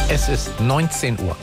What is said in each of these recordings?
Es ist 19 Uhr.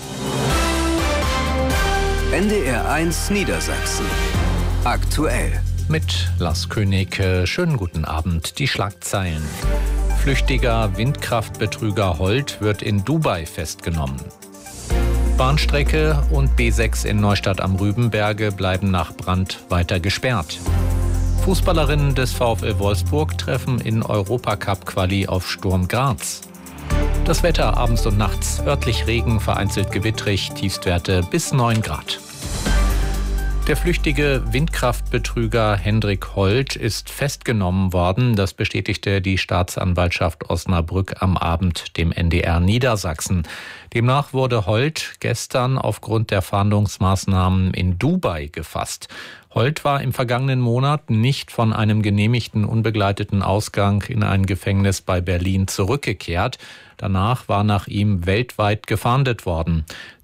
NDR 1 Niedersachsen. Aktuell. Mit Lars König. Schönen guten Abend. Die Schlagzeilen. Flüchtiger Windkraftbetrüger Holt wird in Dubai festgenommen. Bahnstrecke und B6 in Neustadt am Rübenberge bleiben nach Brand weiter gesperrt. Fußballerinnen des VfL Wolfsburg treffen in Europacup-Quali auf Sturm Graz. Das Wetter abends und nachts, örtlich Regen, vereinzelt gewittrig, Tiefstwerte bis 9 Grad. Der flüchtige Windkraftbetrüger Hendrik Holt ist festgenommen worden. Das bestätigte die Staatsanwaltschaft Osnabrück am Abend dem NDR Niedersachsen. Demnach wurde Holt gestern aufgrund der Fahndungsmaßnahmen in Dubai gefasst. Holt war im vergangenen Monat nicht von einem genehmigten unbegleiteten Ausgang in ein Gefängnis bei Berlin zurückgekehrt. Danach war nach ihm weltweit gefahndet worden.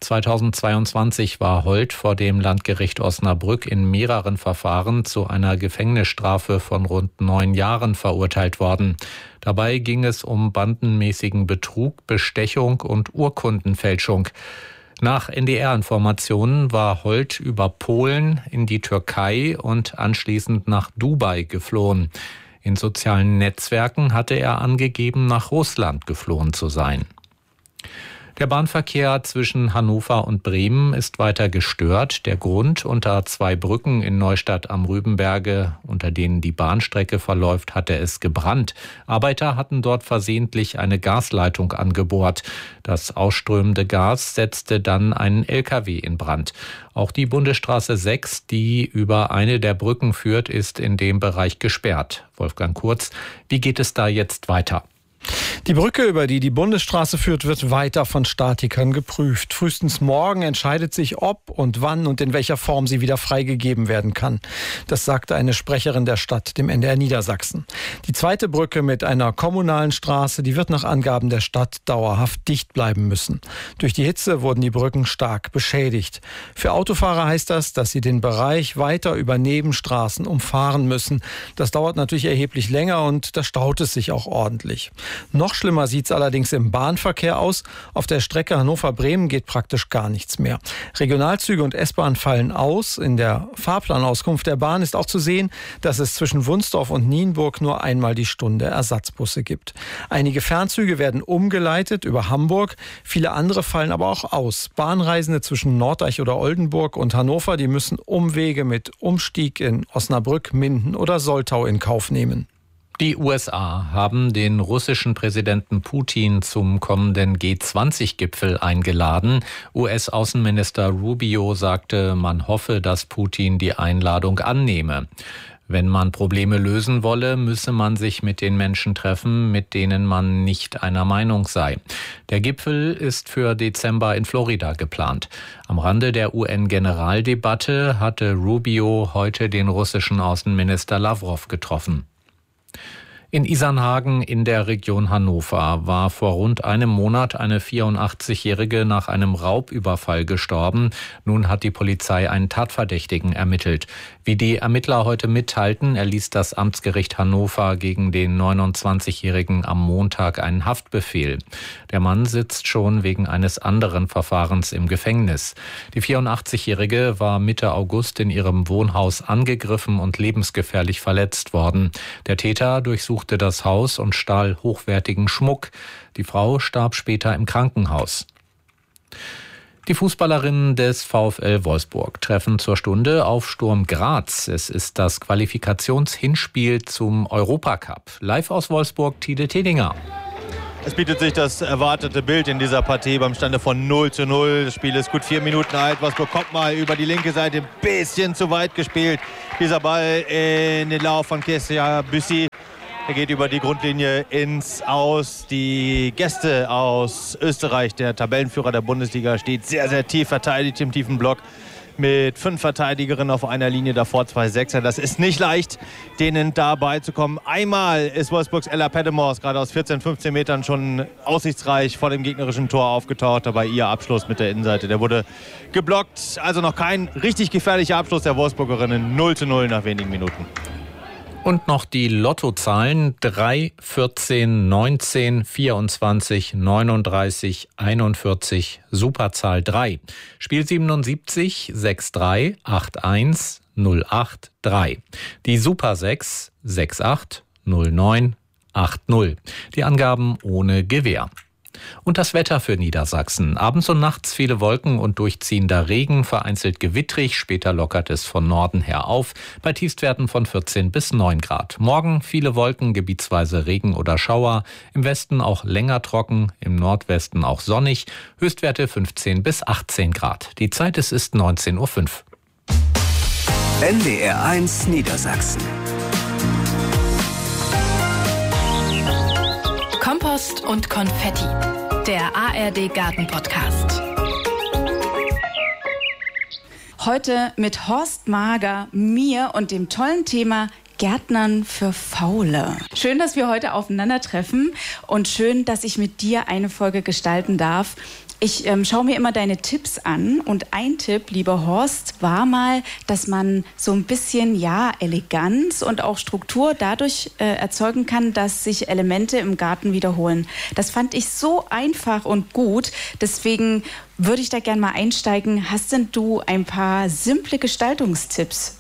2022 war Holt vor dem Landgericht Osnabrück in mehreren Verfahren zu einer Gefängnisstrafe von rund 9 Jahren verurteilt worden. Dabei ging es um bandenmäßigen Betrug, Bestechung und Urkundenfälschung. Nach NDR-Informationen war Holt über Polen in die Türkei und anschließend nach Dubai geflohen. In sozialen Netzwerken hatte er angegeben, nach Russland geflohen zu sein. Der Bahnverkehr zwischen Hannover und Bremen ist weiter gestört. Der Grund: unter 2 Brücken in Neustadt am Rübenberge, unter denen die Bahnstrecke verläuft, hatte es gebrannt. Arbeiter hatten dort versehentlich eine Gasleitung angebohrt. Das ausströmende Gas setzte dann einen LKW in Brand. Auch die Bundesstraße 6, die über eine der Brücken führt, ist in dem Bereich gesperrt. Wolfgang Kurz, wie geht es da jetzt weiter? Die Brücke, über die die Bundesstraße führt, wird weiter von Statikern geprüft. Frühestens morgen entscheidet sich, ob und wann und in welcher Form sie wieder freigegeben werden kann. Das sagte eine Sprecherin der Stadt dem NDR Niedersachsen. Die zweite Brücke mit einer kommunalen Straße, die wird nach Angaben der Stadt dauerhaft dicht bleiben müssen. Durch die Hitze wurden die Brücken stark beschädigt. Für Autofahrer heißt das, dass sie den Bereich weiter über Nebenstraßen umfahren müssen. Das dauert natürlich erheblich länger und da staut es sich auch ordentlich. Noch schlimmer sieht es allerdings im Bahnverkehr aus. Auf der Strecke Hannover-Bremen geht praktisch gar nichts mehr. Regionalzüge und S-Bahn fallen aus. In der Fahrplanauskunft der Bahn ist auch zu sehen, dass es zwischen Wunsdorf und Nienburg nur einmal die Stunde Ersatzbusse gibt. Einige Fernzüge werden umgeleitet über Hamburg. Viele andere fallen aber auch aus. Bahnreisende zwischen Norddeich oder Oldenburg und Hannover, die müssen Umwege mit Umstieg in Osnabrück, Minden oder Soltau in Kauf nehmen. Die USA haben den russischen Präsidenten Putin zum kommenden G20-Gipfel eingeladen. US-Außenminister Rubio sagte, man hoffe, dass Putin die Einladung annehme. Wenn man Probleme lösen wolle, müsse man sich mit den Menschen treffen, mit denen man nicht einer Meinung sei. Der Gipfel ist für Dezember in Florida geplant. Am Rande der UN-Generaldebatte hatte Rubio heute den russischen Außenminister Lavrov getroffen. In Isernhagen in der Region Hannover war vor rund einem Monat eine 84-Jährige nach einem Raubüberfall gestorben. Nun hat die Polizei einen Tatverdächtigen ermittelt. Wie die Ermittler heute mitteilten, erließ das Amtsgericht Hannover gegen den 29-Jährigen am Montag einen Haftbefehl. Der Mann sitzt schon wegen eines anderen Verfahrens im Gefängnis. Die 84-Jährige war Mitte August in ihrem Wohnhaus angegriffen und lebensgefährlich verletzt worden. Der Täter durchsuchte das Haus und stahl hochwertigen Schmuck. Die Frau starb später im Krankenhaus. Die Fußballerinnen des VfL Wolfsburg treffen zur Stunde auf Sturm Graz. Es ist das Qualifikationshinspiel zum Europacup. Live aus Wolfsburg, Tide Tedinger. Es bietet sich das erwartete Bild in dieser Partie beim Stande von 0:0. Das Spiel ist gut 4 Minuten alt. Wolfsburg kommt mal über die linke Seite, ein bisschen zu weit gespielt. Dieser Ball in den Lauf von Kessia Büssi. Er geht über die Grundlinie ins Aus. Die Gäste aus Österreich, der Tabellenführer der Bundesliga, steht sehr, sehr tief verteidigt im tiefen Block. Mit 5 Verteidigerinnen auf einer Linie, davor 2 Sechser. Das ist nicht leicht, denen da beizukommen. Einmal ist Wolfsburgs Ella Peddemors gerade aus 14, 15 Metern schon aussichtsreich vor dem gegnerischen Tor aufgetaucht. Dabei ihr Abschluss mit der Innenseite, der wurde geblockt. Also noch kein richtig gefährlicher Abschluss der Wolfsburgerinnen. 0:0 nach wenigen Minuten. Und noch die Lottozahlen 3, 14, 19, 24, 39, 41, Superzahl 3. Spiel 77, 63, 81, 08, 3. Die Super 6, 68, 09, 80. Die Angaben ohne Gewähr. Und das Wetter für Niedersachsen. Abends und nachts viele Wolken und durchziehender Regen, vereinzelt gewittrig, später lockert es von Norden her auf, bei Tiefstwerten von 14 bis 9 Grad. Morgen viele Wolken, gebietsweise Regen oder Schauer, im Westen auch länger trocken, im Nordwesten auch sonnig, Höchstwerte 15 bis 18 Grad. Die Zeit ist 19:05 Uhr. NDR1 Niedersachsen. Kompost und Konfetti, der ARD Garten-Podcast. Heute mit Horst Mager, mir und dem tollen Thema Gärtnern für Faule. Schön, dass wir heute aufeinandertreffen und schön, dass ich mit dir eine Folge gestalten darf. Ich schaue mir immer deine Tipps an und ein Tipp, lieber Horst, war mal, dass man so ein bisschen Eleganz und auch Struktur dadurch erzeugen kann, dass sich Elemente im Garten wiederholen. Das fand ich so einfach und gut, deswegen würde ich da gerne mal einsteigen. Hast denn du ein paar simple Gestaltungstipps?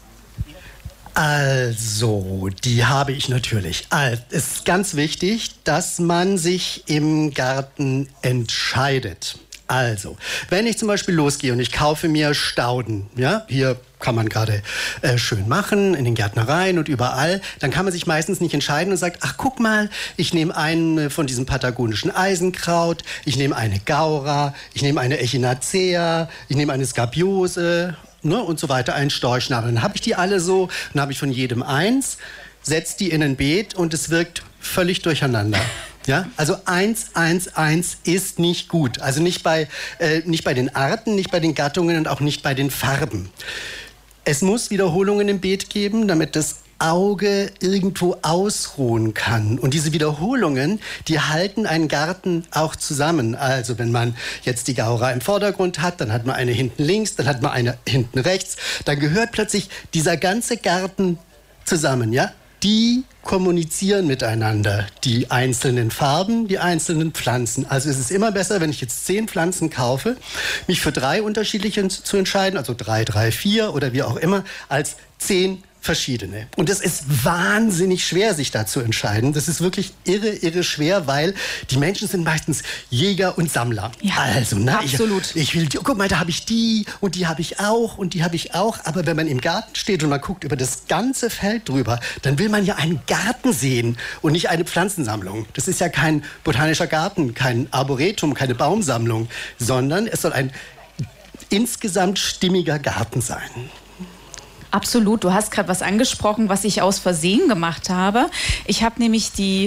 Also, die habe ich natürlich. Es ist ganz wichtig, dass man sich im Garten entscheidet. Also, wenn ich zum Beispiel losgehe und ich kaufe mir Stauden, ja, hier kann man gerade schön machen, in den Gärtnereien und überall, dann kann man sich meistens nicht entscheiden und sagt, ach guck mal, ich nehme einen von diesem patagonischen Eisenkraut, ich nehme eine Gaura, ich nehme eine Echinacea, ich nehme eine Skabiose, ne, und so weiter, einen Storchnabel. Dann habe ich die alle so, dann habe ich von jedem eins, setze die in ein Beet und es wirkt völlig durcheinander. Ja, also 1, 1, 1 ist nicht gut. Also nicht bei den Arten, nicht bei den Gattungen und auch nicht bei den Farben. Es muss Wiederholungen im Beet geben, damit das Auge irgendwo ausruhen kann. Und diese Wiederholungen, die halten einen Garten auch zusammen. Also wenn man jetzt die Gaura im Vordergrund hat, dann hat man eine hinten links, dann hat man eine hinten rechts. Dann gehört plötzlich dieser ganze Garten zusammen, ja? Die kommunizieren miteinander, die einzelnen Farben, die einzelnen Pflanzen. Also es ist immer besser, wenn ich jetzt 10 Pflanzen kaufe, mich für 3 unterschiedliche zu entscheiden, also 3, 3, 4 oder wie auch immer, als 10 verschiedene. Und es ist wahnsinnig schwer, sich da zu entscheiden. Das ist wirklich irre schwer, weil die Menschen sind meistens Jäger und Sammler. Ja, also, absolut. Ich will, guck mal, da habe ich die und die habe ich auch und die habe ich auch. Aber wenn man im Garten steht und man guckt über das ganze Feld drüber, dann will man ja einen Garten sehen und nicht eine Pflanzensammlung. Das ist ja kein botanischer Garten, kein Arboretum, keine Baumsammlung, sondern es soll ein insgesamt stimmiger Garten sein. Absolut. Du hast gerade was angesprochen, was ich aus Versehen gemacht habe. Ich habe nämlich die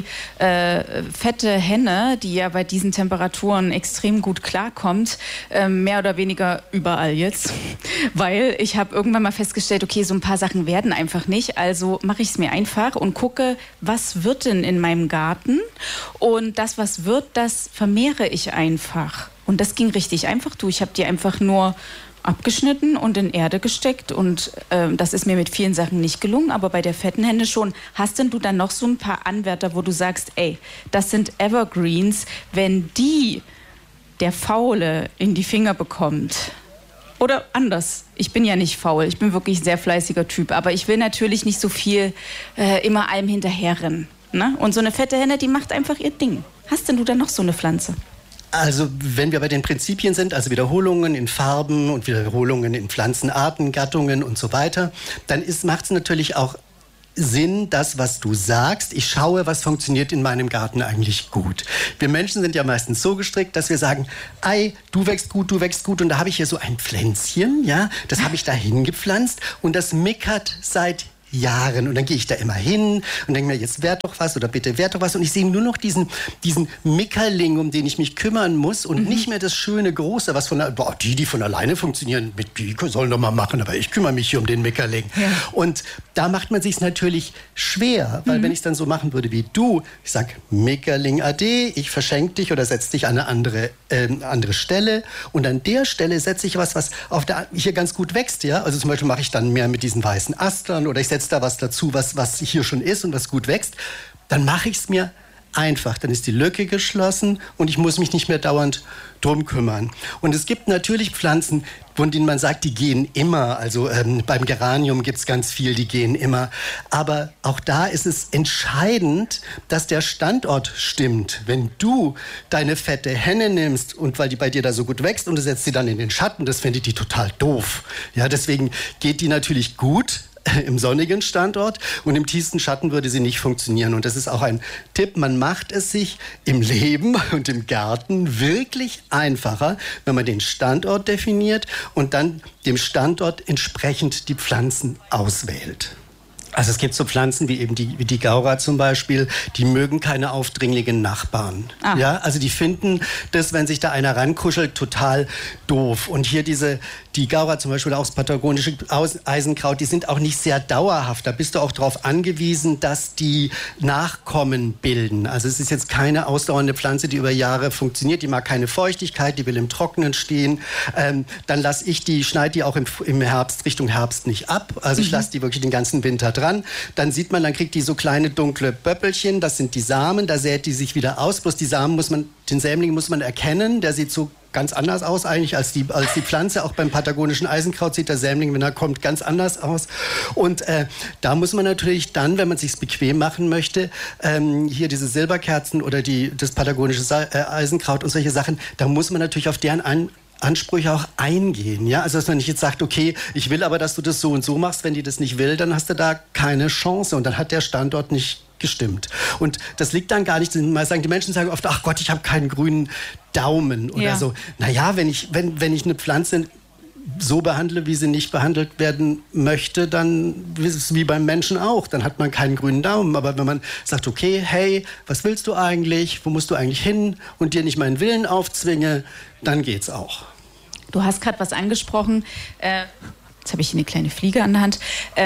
fette Henne, die ja bei diesen Temperaturen extrem gut klarkommt, mehr oder weniger überall jetzt. Weil ich habe irgendwann mal festgestellt, okay, so ein paar Sachen werden einfach nicht. Also mache ich es mir einfach und gucke, was wird denn in meinem Garten? Und das, was wird, das vermehre ich einfach. Und das ging richtig einfach. Ich habe die einfach nur abgeschnitten und in Erde gesteckt und das ist mir mit vielen Sachen nicht gelungen, aber bei der fetten Henne schon. Hast denn du dann noch so ein paar Anwärter, wo du sagst, ey, das sind Evergreens, wenn die der Faule in die Finger bekommt? Oder anders, ich bin ja nicht faul, ich bin wirklich ein sehr fleißiger Typ, aber ich will natürlich nicht so viel immer allem hinterherrennen. Ne? Und so eine fette Henne, die macht einfach ihr Ding. Hast denn du dann noch so eine Pflanze? Also wenn wir bei den Prinzipien sind, also Wiederholungen in Farben und Wiederholungen in Pflanzenarten, Gattungen und so weiter, dann macht es natürlich auch Sinn, das, was du sagst. Ich schaue, was funktioniert in meinem Garten eigentlich gut. Wir Menschen sind ja meistens so gestrickt, dass wir sagen, ei, du wächst gut und da habe ich hier so ein Pflänzchen, ja, das habe ich da hingepflanzt und das mickert seit Jahren. Und dann gehe ich da immer hin und denke mir, jetzt werd doch was oder bitte werd doch was. Und ich sehe nur noch diesen Mickerling, um den ich mich kümmern muss und nicht mehr das schöne Große, was die von alleine funktionieren, die sollen doch mal machen, aber ich kümmere mich hier um den Mickerling. Ja. Und da macht man sich natürlich schwer, weil wenn ich es dann so machen würde wie du, ich sag Mickerling ade, ich verschenke dich oder setze dich an eine andere Stelle und an der Stelle setze ich was hier ganz gut wächst. Ja? Also zum Beispiel mache ich dann mehr mit diesen weißen Astern oder ich setze setze da was dazu, was hier schon ist und was gut wächst, dann mache ich es mir einfach. Dann ist die Lücke geschlossen und ich muss mich nicht mehr dauernd drum kümmern. Und es gibt natürlich Pflanzen, von denen man sagt, die gehen immer. Also beim Geranium gibt es ganz viel, die gehen immer. Aber auch da ist es entscheidend, dass der Standort stimmt. Wenn du deine fette Henne nimmst und weil die bei dir da so gut wächst und du setzt sie dann in den Schatten, das findet die total doof. Ja, deswegen geht die natürlich gut im sonnigen Standort und im tiefsten Schatten würde sie nicht funktionieren. Und das ist auch ein Tipp, man macht es sich im Leben und im Garten wirklich einfacher, wenn man den Standort definiert und dann dem Standort entsprechend die Pflanzen auswählt. Also es gibt so Pflanzen wie eben die Gaura zum Beispiel, die mögen keine aufdringlichen Nachbarn. Ja, also die finden das, wenn sich da einer rankuschelt, total doof. Und hier die Gaura zum Beispiel, auch das patagonische Eisenkraut, die sind auch nicht sehr dauerhaft. Da bist du auch darauf angewiesen, dass die Nachkommen bilden. Also es ist jetzt keine ausdauernde Pflanze, die über Jahre funktioniert. Die mag keine Feuchtigkeit, die will im Trockenen stehen. Dann schneide die auch im Herbst, Richtung Herbst nicht ab. Also ich lasse die wirklich den ganzen Winter dran. Dann sieht man, dann kriegt die so kleine dunkle Böppelchen, das sind die Samen, da sät die sich wieder aus. Bloß die Samen den Sämling muss man erkennen, der sieht so ganz anders aus eigentlich als die Pflanze. Auch beim patagonischen Eisenkraut sieht der Sämling, wenn er kommt, ganz anders aus. Und da muss man natürlich dann, wenn man es sich bequem machen möchte, hier diese Silberkerzen oder das patagonische Eisenkraut und solche Sachen, da muss man natürlich auf deren Ansprüche auch eingehen, ja, also dass man nicht jetzt sagt, okay, ich will aber, dass du das so und so machst, wenn die das nicht will, dann hast du da keine Chance und dann hat der Standort nicht gestimmt. Und das liegt dann gar nicht, die Menschen sagen oft, ach Gott, ich habe keinen grünen Daumen oder so. Naja, wenn ich eine Pflanze so behandle, wie sie nicht behandelt werden möchte, dann ist es wie beim Menschen auch. Dann hat man keinen grünen Daumen. Aber wenn man sagt, okay, hey, was willst du eigentlich? Wo musst du eigentlich hin? Und dir nicht meinen Willen aufzwinge, dann geht's auch. Du hast gerade was angesprochen. Jetzt habe ich hier eine kleine Fliege an der Hand.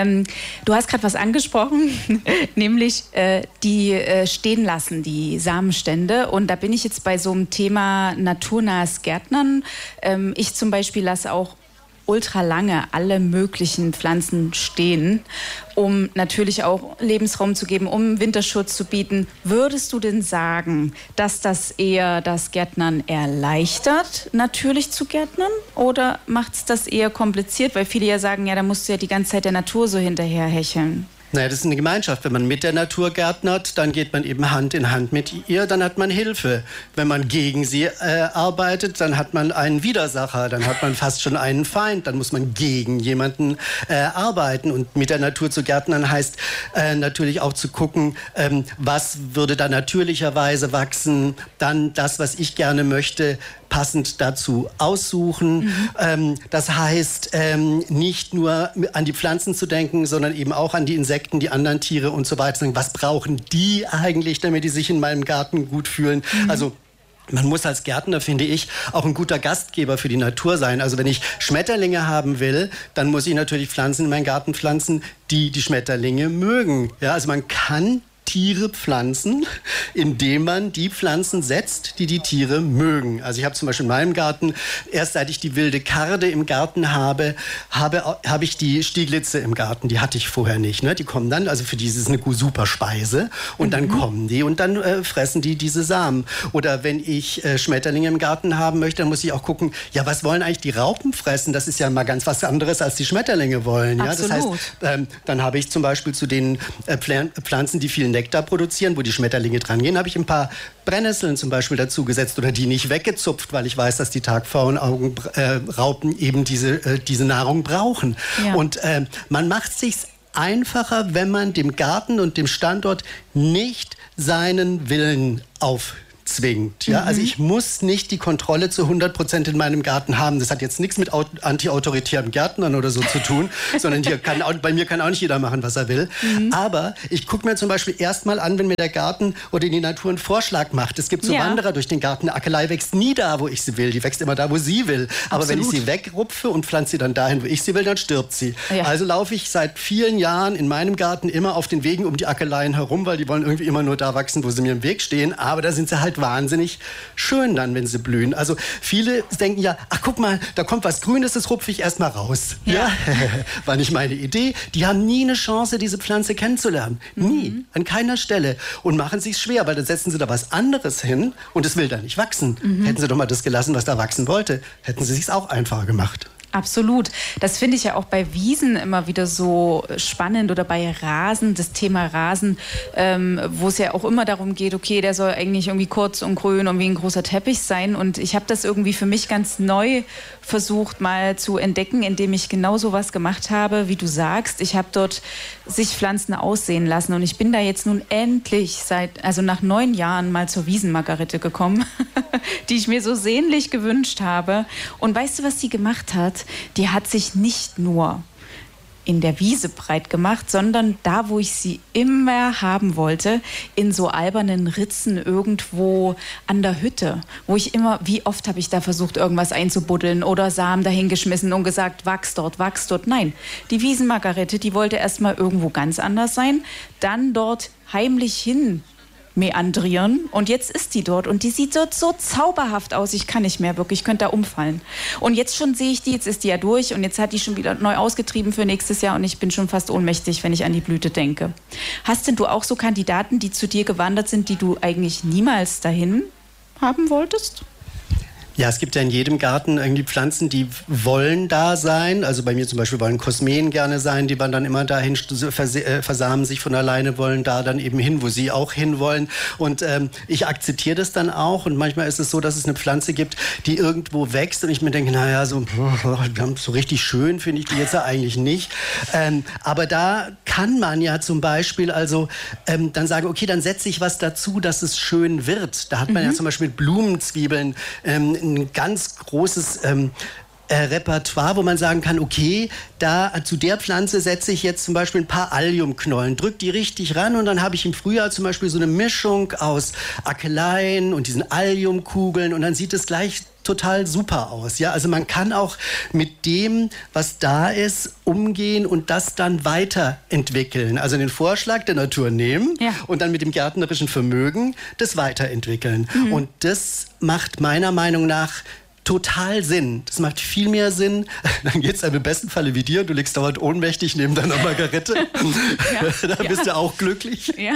Du hast gerade was angesprochen, nämlich die stehen lassen, die Samenstände. Und da bin ich jetzt bei so einem Thema naturnahes Gärtnern. Ich zum Beispiel lasse auch ultra lange alle möglichen Pflanzen stehen, um natürlich auch Lebensraum zu geben, um Winterschutz zu bieten. Würdest du denn sagen, dass das eher das Gärtnern erleichtert, natürlich zu gärtnern? Oder macht es das eher kompliziert? Weil viele ja sagen, ja, da musst du ja die ganze Zeit der Natur so hinterher hecheln. Naja, das ist eine Gemeinschaft. Wenn man mit der Natur gärtnert, dann geht man eben Hand in Hand mit ihr, dann hat man Hilfe. Wenn man gegen sie arbeitet, dann hat man einen Widersacher, dann hat man fast schon einen Feind, dann muss man gegen jemanden arbeiten. Und mit der Natur zu gärtnern heißt natürlich auch zu gucken, was würde da natürlicherweise wachsen, dann das, was ich gerne möchte, passend dazu aussuchen. Das heißt, nicht nur an die Pflanzen zu denken, sondern eben auch an die Insekten, die anderen Tiere und so weiter. Was brauchen die eigentlich, damit die sich in meinem Garten gut fühlen? Also man muss als Gärtner, finde ich, auch ein guter Gastgeber für die Natur sein. Also wenn ich Schmetterlinge haben will, dann muss ich natürlich Pflanzen in meinen Garten pflanzen, die Schmetterlinge mögen. Ja, also man kann Tiere pflanzen, indem man die Pflanzen setzt, die Tiere mögen. Also ich habe zum Beispiel in meinem Garten, erst seit ich die wilde Karde im Garten habe ich die Stieglitze im Garten. Die hatte ich vorher nicht. Ne? Die kommen dann, also für die ist es eine super Speise. Und dann kommen die und dann fressen die diese Samen. Oder wenn ich Schmetterlinge im Garten haben möchte, dann muss ich auch gucken, ja, was wollen eigentlich die Raupen fressen? Das ist ja mal ganz was anderes, als die Schmetterlinge wollen. Ja? Das heißt, dann habe ich zum Beispiel zu den Pflanzen, die viel Nektar produzieren, wo die Schmetterlinge dran gehen, habe ich ein paar Brennnesseln zum Beispiel dazu gesetzt oder die nicht weggezupft, weil ich weiß, dass die Tagpfauenraupen eben diese Nahrung brauchen. Ja. Und man macht es sich einfacher, wenn man dem Garten und dem Standort nicht seinen Willen aufzwingt. Ja? Also ich muss nicht die Kontrolle zu 100% in meinem Garten haben. Das hat jetzt nichts mit anti-autoritärem Gärtnern oder so zu tun, sondern bei mir kann auch nicht jeder machen, was er will. Aber ich gucke mir zum Beispiel erstmal an, wenn mir der Garten oder die Natur einen Vorschlag macht. Es gibt so Wanderer durch den Garten. Eine Akelei wächst nie da, wo ich sie will. Die wächst immer da, wo sie will. Aber wenn ich sie wegrupfe und pflanze sie dann dahin, wo ich sie will, dann stirbt sie. Ja. Also laufe ich seit vielen Jahren in meinem Garten immer auf den Wegen um die Akeleien herum, weil die wollen irgendwie immer nur da wachsen, wo sie mir im Weg stehen. Aber da sind sie halt wahnsinnig schön dann, wenn sie blühen. Also viele denken ja, ach guck mal, da kommt was Grünes, das rupfe ich erst mal raus. Ja. War nicht meine Idee. Die haben nie eine Chance, diese Pflanze kennenzulernen. Nie. An keiner Stelle. Und machen sich schwer, weil dann setzen sie da was anderes hin und es will da nicht wachsen. Hätten sie doch mal das gelassen, was da wachsen wollte, hätten sie es sich auch einfacher gemacht. Absolut. Das finde ich ja auch bei Wiesen immer wieder so spannend oder bei Rasen, das Thema Rasen, wo es ja auch immer darum geht, okay, der soll eigentlich irgendwie kurz und grün und wie ein großer Teppich sein. Und ich habe das irgendwie für mich ganz neu versucht mal zu entdecken, indem ich genau so was gemacht habe, wie du sagst. Ich habe dort sich Pflanzen aussehen lassen und ich bin da jetzt nun endlich nach 9 Jahren mal zur Wiesenmargarete gekommen, die ich mir so sehnlich gewünscht habe. Und weißt du, was sie gemacht hat? Die hat sich nicht nur in der Wiese breit gemacht, sondern da, wo ich sie immer haben wollte, in so albernen Ritzen irgendwo an der Hütte, wo ich immer, wie oft habe ich da versucht, irgendwas einzubuddeln oder Samen dahingeschmissen und gesagt, wachs dort, wachs dort. Nein, die Wiesenmargarete, die wollte erstmal irgendwo ganz anders sein, dann dort heimlich hin meandrieren und jetzt ist die dort und die sieht dort so zauberhaft aus, ich kann nicht mehr wirklich, ich könnte da umfallen. Und jetzt schon sehe ich die, jetzt ist die ja durch und jetzt hat die schon wieder neu ausgetrieben für nächstes Jahr und ich bin schon fast ohnmächtig, wenn ich an die Blüte denke. Hast denn du auch so Kandidaten, die zu dir gewandert sind, die du eigentlich niemals dahin haben wolltest? Ja, es gibt ja in jedem Garten irgendwie Pflanzen, die wollen da sein. Also bei mir zum Beispiel wollen Kosmeen gerne sein, die waren dann immer dahin, versamen sich von alleine, wollen da dann eben hin, wo sie auch hinwollen. Und ich akzeptiere das dann auch. Und manchmal ist es so, dass es eine Pflanze gibt, die irgendwo wächst und ich mir denke, naja, so richtig schön finde ich die jetzt ja eigentlich nicht. Aber da kann man ja zum Beispiel dann sagen, okay, dann setze ich was dazu, dass es schön wird. Da hat man ja zum Beispiel mit Blumenzwiebeln ein ganz großes Repertoire, wo man sagen kann, okay, zu der Pflanze setze ich jetzt zum Beispiel ein paar Alliumknollen, drück die richtig ran und dann habe ich im Frühjahr zum Beispiel so eine Mischung aus Akeleien und diesen Alliumkugeln und dann sieht es gleich total super aus. Ja? Also man kann auch mit dem, was da ist, umgehen und das dann weiterentwickeln. Also den Vorschlag der Natur nehmen und dann mit dem gärtnerischen Vermögen das weiterentwickeln. Und das macht meiner Meinung nach total Sinn. Das macht viel mehr Sinn. Dann geht es einem im besten Falle wie dir und du liegst dauernd ohnmächtig neben deiner Margarete. Da bist du auch glücklich. Ja.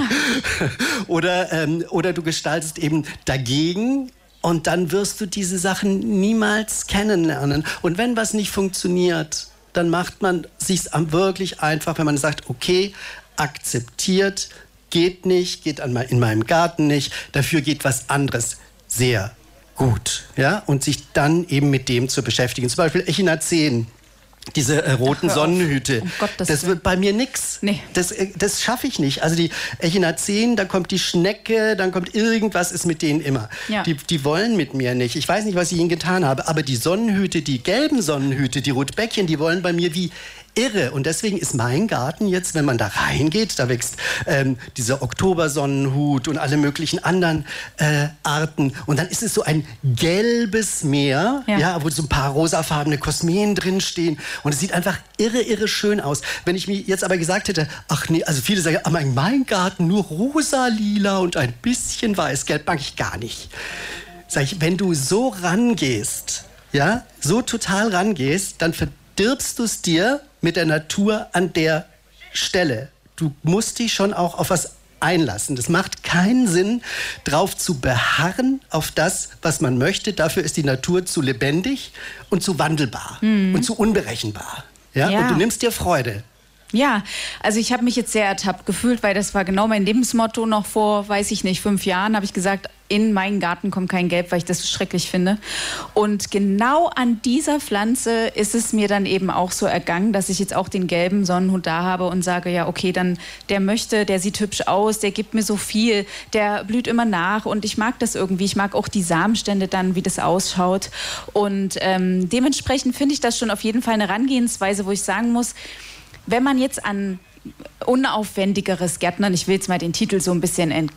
Oder du gestaltest eben dagegen und dann wirst du diese Sachen niemals kennenlernen. Und wenn was nicht funktioniert, dann macht man sich's wirklich einfach, wenn man sagt, okay, akzeptiert, geht nicht, geht in meinem Garten nicht, dafür geht was anderes sehr gut, ja, und sich dann eben mit dem zu beschäftigen. Zum Beispiel Echinaceen, diese roten Sonnenhüte. Das wird bei mir nix. Nee. Das schaffe ich nicht. Also die Echinaceen, da kommt die Schnecke, dann kommt irgendwas, ist mit denen immer. Ja. Die wollen mit mir nicht. Ich weiß nicht, was ich ihnen getan habe, aber die Sonnenhüte, die gelben Sonnenhüte, die Rotbäckchen, die wollen bei mir wie irre. Und deswegen ist mein Garten jetzt, wenn man da reingeht, da wächst dieser Oktobersonnenhut und alle möglichen anderen Arten. Und dann ist es so ein gelbes Meer, wo so ein paar rosafarbene Kosmeen drinstehen. Und es sieht einfach irre schön aus. Wenn ich mir jetzt aber gesagt hätte, ach nee, also viele sagen, aber in meinem Garten nur rosa, lila und ein bisschen weiß-gelb mag ich gar nicht. Sag ich, wenn du so rangehst, ja, so total rangehst, dann verdirbst du es dir mit der Natur an der Stelle. Du musst dich schon auch auf was einlassen. Das macht keinen Sinn, drauf zu beharren, auf das, was man möchte. Dafür ist die Natur zu lebendig und zu wandelbar und zu unberechenbar. Ja? Und du nimmst dir Freude. Ja, also ich habe mich jetzt sehr ertappt gefühlt, weil das war genau mein Lebensmotto noch vor, 5 Jahren, habe ich gesagt, in meinen Garten kommt kein Gelb, weil ich das so schrecklich finde. Und genau an dieser Pflanze ist es mir dann eben auch so ergangen, dass ich jetzt auch den gelben Sonnenhut da habe und sage, ja okay, dann der sieht hübsch aus, der gibt mir so viel, der blüht immer nach und ich mag das irgendwie. Ich mag auch die Samenstände dann, wie das ausschaut. Und dementsprechend finde ich das schon auf jeden Fall eine Herangehensweise, wo ich sagen muss, wenn man jetzt an unaufwendigeres Gärtnern, ich will jetzt mal den Titel so ein bisschen